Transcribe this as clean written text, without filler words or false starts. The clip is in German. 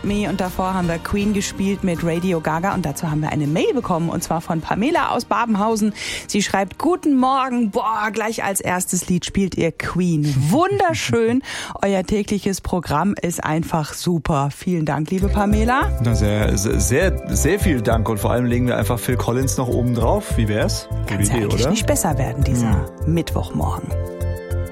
Me und davor haben wir Queen gespielt mit Radio Gaga und dazu haben wir eine Mail bekommen und zwar von Pamela aus Babenhausen. Sie schreibt, guten Morgen, gleich als erstes Lied spielt ihr Queen. Wunderschön, euer tägliches Programm ist einfach super. Vielen Dank, liebe Pamela. Na, sehr viel Dank und vor allem legen wir einfach Phil Collins noch oben drauf. Wie wär's? Kann es ja eigentlich nicht besser werden, dieser Mittwochmorgen.